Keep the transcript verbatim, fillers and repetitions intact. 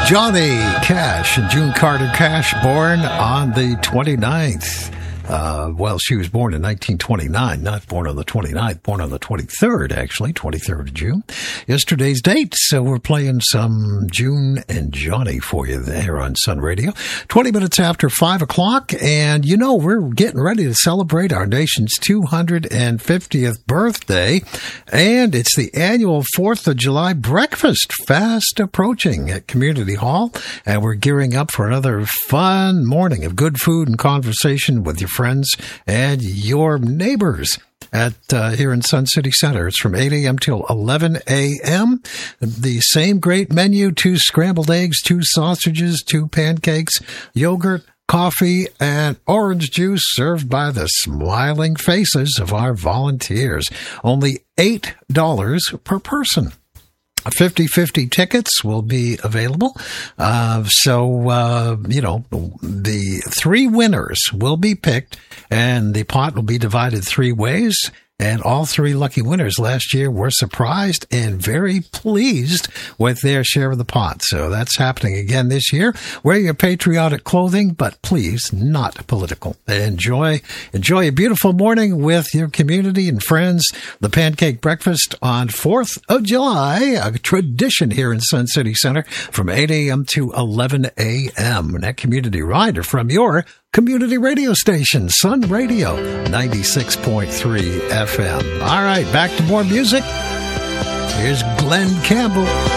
Johnny Cash and June Carter Cash, born on the twenty-ninth. Uh, well, she was born in nineteen twenty-nine, not born on the twenty-ninth, born on the twenty-third, actually, twenty-third of June. Yesterday's date, so we're playing some June and Johnny for you there on Sun Radio. twenty minutes after five o'clock, and you know, we're getting ready to celebrate our nation's two hundred fiftieth birthday, and it's the annual fourth of July breakfast, fast approaching at Community Hall, and we're gearing up for another fun morning of good food and conversation with your friends and your neighbors at uh, here in Sun City Center. It's from eight a.m. till eleven a.m. The same great menu: two scrambled eggs, two sausages, two pancakes, yogurt, coffee, and orange juice, served by the smiling faces of our volunteers. Only eight dollars per person. fifty-fifty tickets will be available. Uh, so, uh, you know, the three winners will be picked, and the pot will be divided three ways. And all three lucky winners last year were surprised and very pleased with their share of the pot. So that's happening again this year. Wear your patriotic clothing, but please not political. Enjoy, enjoy a beautiful morning with your community and friends. The Pancake Breakfast on fourth of July, a tradition here in Sun City Center from eight a.m. to eleven a.m. And that community rider from your community radio station, Sun Radio, ninety-six point three F M. All right, back to more music. Here's Glenn Campbell.